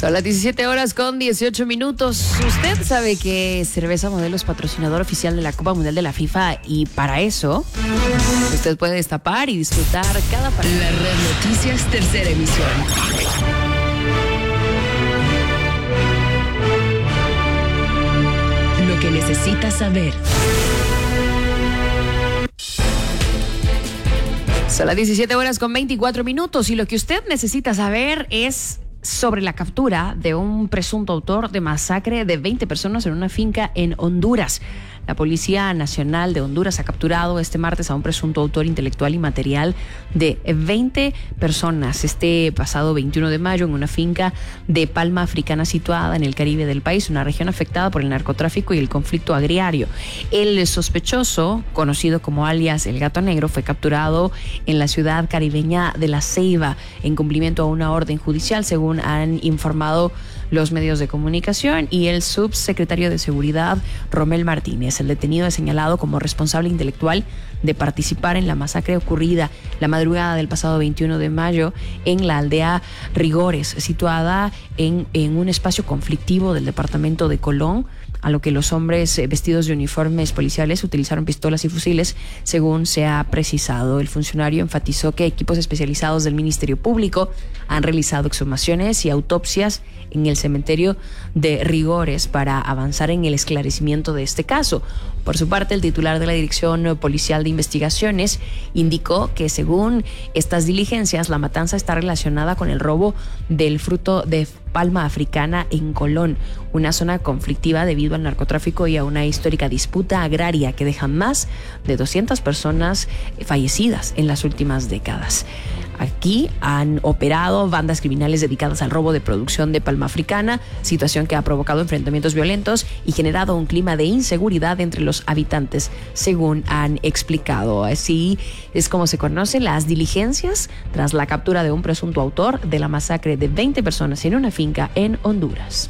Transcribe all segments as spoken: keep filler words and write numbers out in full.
Son las diecisiete horas con dieciocho minutos. Usted sabe que Cerveza Modelo es patrocinador oficial de la Copa Mundial de la FIFA y para eso usted puede destapar y disfrutar cada partido. La Red Noticias, tercera emisión. Lo que necesitas saber. Son las diecisiete horas con veinticuatro minutos y lo que usted necesita saber es sobre la captura de un presunto autor de masacre de veinte personas en una finca en Honduras. La Policía Nacional de Honduras ha capturado este martes a un presunto autor intelectual y material de veinte personas este pasado veintiuno de mayo en una finca de Palma Africana situada en el Caribe del país, una región afectada por el narcotráfico y el conflicto agrario. El sospechoso, conocido como alias El Gato Negro, fue capturado en la ciudad caribeña de La Ceiba en cumplimiento a una orden judicial, según han informado los medios de comunicación, y el subsecretario de Seguridad, Romel Martínez. El detenido es señalado como responsable intelectual de participar en la masacre ocurrida la madrugada del pasado veintiuno de mayo en la aldea Rigores, situada en, en un espacio conflictivo del departamento de Colón, a lo que los hombres vestidos de uniformes policiales utilizaron pistolas y fusiles, según se ha precisado. El funcionario enfatizó que equipos especializados del Ministerio Público han realizado exhumaciones y autopsias en el cementerio de Rigores para avanzar en el esclarecimiento de este caso. Por su parte, el titular de la Dirección Policial de Investigaciones indicó que según estas diligencias, la matanza está relacionada con el robo del fruto de Palma Africana en Colón, una zona conflictiva debido al narcotráfico y a una histórica disputa agraria que deja más de doscientas personas fallecidas en las últimas décadas. Aquí han operado bandas criminales dedicadas al robo de producción de palma africana, situación que ha provocado enfrentamientos violentos y generado un clima de inseguridad entre los habitantes, según han explicado. Así es como se conocen las diligencias tras la captura de un presunto autor de la masacre de veinte personas en una finca en Honduras.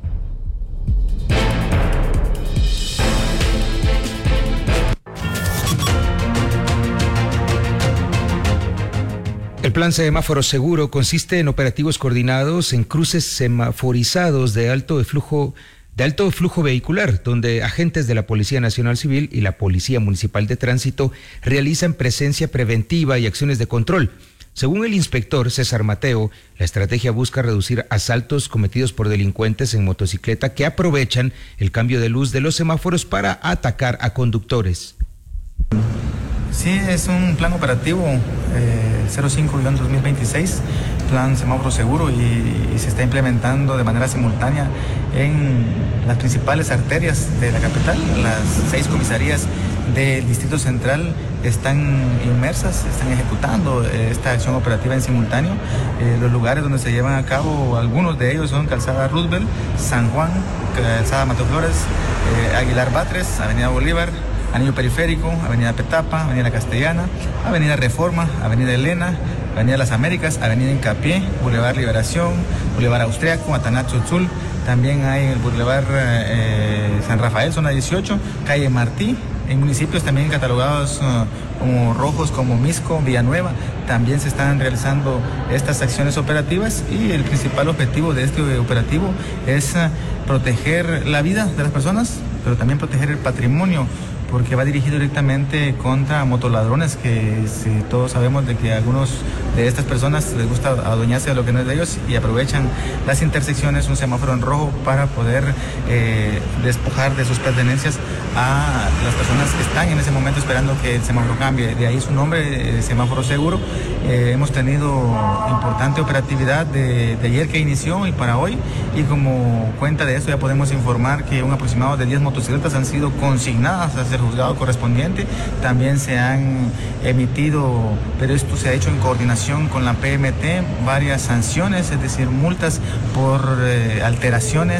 El plan Semáforo Seguro consiste en operativos coordinados en cruces semaforizados de alto flujo, de alto flujo vehicular, donde agentes de la Policía Nacional Civil y la Policía Municipal de Tránsito realizan presencia preventiva y acciones de control. Según el inspector César Mateo, la estrategia busca reducir asaltos cometidos por delincuentes en motocicleta que aprovechan el cambio de luz de los semáforos para atacar a conductores. Sí, es un plan operativo eh, cero cinco guión dos mil veintiséis, plan semáforo seguro, y, y se está implementando de manera simultánea en las principales arterias de la capital. Las seis comisarías del Distrito Central están inmersas, están ejecutando esta acción operativa en simultáneo. Eh, los lugares donde se llevan a cabo, algunos de ellos son Calzada Roosevelt, San Juan, Calzada Mateo Flores, eh, Aguilar Batres, Avenida Bolívar, Anillo Periférico, Avenida Petapa, Avenida Castellana, Avenida Reforma, Avenida Elena, Avenida Las Américas, Avenida Hincapié, Boulevard Liberación, Boulevard Austriaco, Atanatzuzul. También hay el Boulevard eh, San Rafael, zona dieciocho, Calle Martí. En municipios también catalogados uh, como rojos, como Misco, Villanueva, también se están realizando estas acciones operativas, y el principal objetivo de este operativo es uh, proteger la vida de las personas, pero también proteger el patrimonio, porque va dirigido directamente contra motoladrones, que si todos sabemos de que a algunos de estas personas les gusta adueñarse de lo que no es de ellos y aprovechan las intersecciones, un semáforo en rojo, para poder eh, despojar de sus pertenencias a las personas que están en ese momento esperando que el semáforo cambie. De ahí su nombre, eh, semáforo seguro. Eh, hemos tenido importante operatividad de, de ayer que inició y para hoy, y como cuenta de eso ya podemos informar que un aproximado de diez motocicletas han sido consignadas hacia el juzgado correspondiente. También se han emitido, pero esto se ha hecho en coordinación con la P M T, varias sanciones, es decir, multas por eh, alteraciones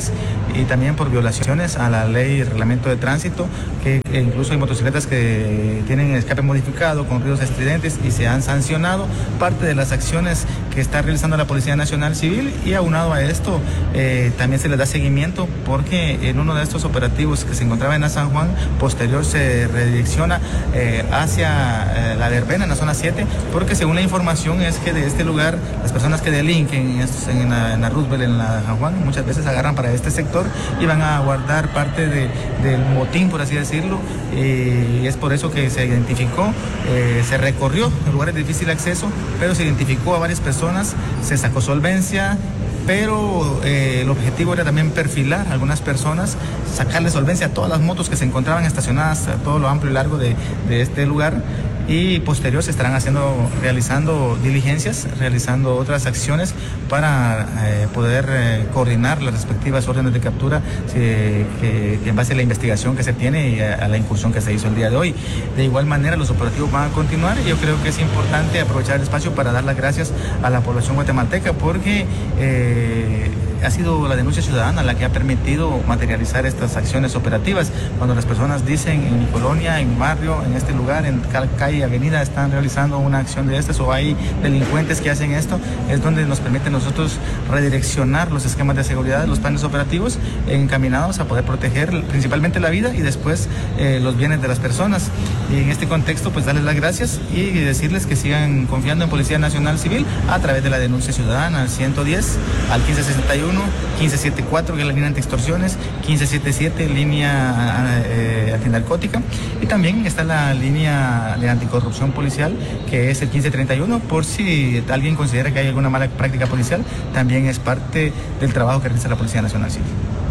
y también por violaciones a la ley y reglamento de tránsito, que incluso hay motocicletas que tienen escape modificado con ruidos estridentes y se han sancionado, parte de las acciones que está realizando la Policía Nacional Civil, y aunado a esto eh, también se les da seguimiento porque en uno de estos operativos que se encontraba en la San Juan, posterior se redirecciona eh, hacia eh, la verbena en la zona siete, porque según la información es que de este lugar las personas que delinquen en, estos, en, la, en la Roosevelt, en la San Juan, muchas veces agarran para este sector y van a guardar parte de, del motín, por así decirlo, y es por eso que se identificó, eh, se recorrió el lugar de difícil acceso, pero se identificó a varias personas, se sacó solvencia, pero eh, el objetivo era también perfilar a algunas personas, sacarle solvencia a todas las motos que se encontraban estacionadas a todo lo amplio y largo de, de este lugar, y posterior se estarán haciendo, realizando diligencias, realizando otras acciones para eh, poder eh, coordinar las respectivas órdenes de captura eh, que, que en base a la investigación que se tiene y a, a la incursión que se hizo el día de hoy. De igual manera los operativos van a continuar y yo creo que es importante aprovechar el espacio para dar las gracias a la población guatemalteca porque eh, ha sido la denuncia ciudadana la que ha permitido materializar estas acciones operativas. Cuando las personas dicen en mi colonia, en mi barrio, en este lugar, en calle, avenida, están realizando una acción de estas o hay delincuentes que hacen esto, es donde nos permite nosotros redireccionar los esquemas de seguridad, los planes operativos encaminados a poder proteger principalmente la vida y después eh, los bienes de las personas. Y en este contexto, pues darles las gracias y decirles que sigan confiando en Policía Nacional Civil a través de la denuncia ciudadana al ciento diez, al quince sesenta y uno, quince setenta y cuatro, que es la línea antiextorsiones, quince setenta y siete, línea eh, antinarcótica, y también está la línea de anticorrupción policial, que es el quince treinta y uno, por si alguien considera que hay alguna mala práctica policial, también es parte del trabajo que realiza la Policía Nacional Civil.